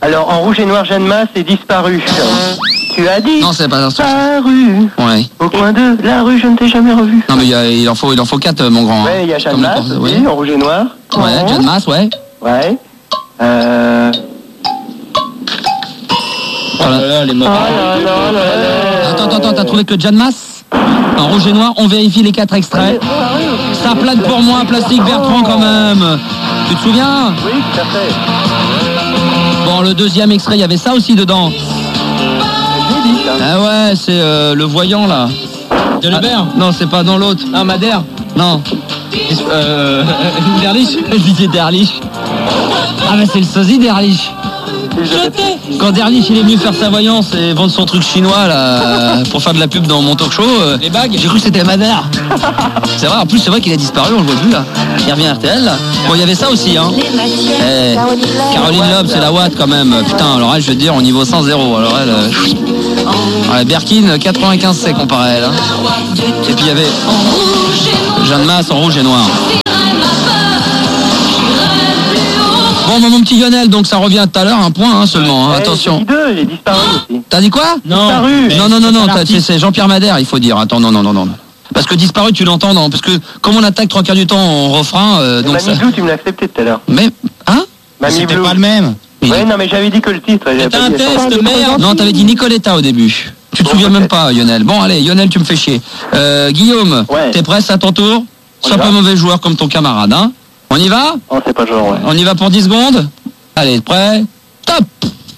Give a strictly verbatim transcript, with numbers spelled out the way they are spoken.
Alors, en rouge et noir, Jeanne Masse est disparu. Tu as dit Non, c'est pas ça. disparu. Ouais. Au coin de la rue, je ne t'ai jamais revu. Non, mais il, y a, il en faut, il en faut quatre, mon grand. Ouais, il y a Jeanne Comme le Masse, porte- oui, oui. en rouge et noir. Ouais, Jeanne Masse, ouais. Ouais. Euh... Voilà. Oh là là là là. Attends, attends, attends, t'as trouvé que Jeanne Masse en rouge et noir, on vérifie les quatre extraits. Ça plane pour moi, plastique Bertrand quand même. Tu te souviens? Oui, tout à fait. Bon, le deuxième extrait, il y avait ça aussi dedans. Je l'ai dit, ça. Ah ouais, c'est euh, le voyant là. De Lebert. Ah, non, c'est pas dans l'autre. Ah, Madère. Non. Euh. Derlich. Je disais Derlich. Ah mais c'est le sosie Derlich. Quand Derlich il est venu faire sa voyance et vendre son truc chinois là pour faire de la pub dans mon talk show, euh, Les bagues. j'ai cru que c'était Madère. C'est vrai, en plus c'est vrai qu'il a disparu, on le voit plus là. Il revient à R T L là. Bon, il y avait ça aussi hein. Eh, Caroline Loeb, c'est la Watt quand même. Putain, alors elle, je veux dire, au niveau cent zéro. Alors elle, euh, ouais, Berkin quatre-vingt-quinze C comparé à elle. Hein. Et puis il y avait Jeanne Masse en rouge et noir. Bon, mon petit Lionel, donc ça revient tout à l'heure, un point hein, seulement, hein, Ouais, attention. j'ai dit deux, j'ai disparu aussi. T'as dit quoi? Non. Disparu. Non, non, non, non, c'est t'as- l'artiste. c'est c'est Jean-Pierre Madère, il faut dire. Attends, non, non, non, non. Parce que disparu, tu l'entends, non? Parce que comme on attaque trois quarts du temps en refrain, euh, Et donc ça... Mamie Blue, tu me l'as accepté tout à l'heure. Mais, hein? Mamie C'était Blue. pas le même. Ouais, non, mais j'avais dit que le titre. j'avais C'était pas un dit- test, merde. Non, t'avais dit Nicoletta au début. Tu te Bon, souviens peut-être. même pas, Lionel. Bon, allez, Lionel, tu me fais chier. Euh, Guillaume, Ouais. t'es prêt, c'est à ton tour? On Sois y pas va. mauvais joueur comme ton camarade, hein? On y va? Oh, c'est pas le genre, ouais. On y va pour dix secondes? Allez, prêt? Top!